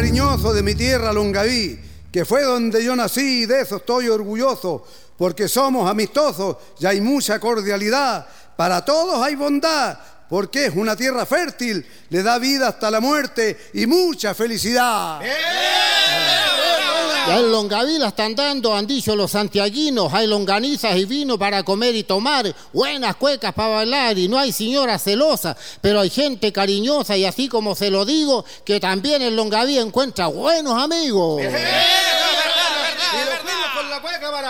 cariñoso de mi tierra Longaví, que fue donde yo nací y de eso estoy orgulloso, porque somos amistosos y hay mucha cordialidad, para todos hay bondad, porque es una tierra fértil, le da vida hasta la muerte y mucha felicidad. Ya en Longaví la están dando, han dicho los santiaguinos, hay longanizas y vino para comer y tomar, buenas cuecas para bailar y no hay señora celosa, pero hay gente cariñosa y así como se lo digo, que también en Longaví encuentra buenos amigos. Y los niños con la cueca para